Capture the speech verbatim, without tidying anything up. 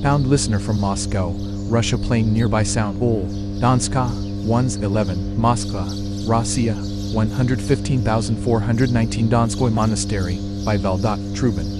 Found listener from Moscow, Russia playing nearby sound. Ol, Donska, one eleven, Moskva, Russia, one hundred fifteen thousand four hundred nineteen Donskoy Monastery, by Veldot, Trubin.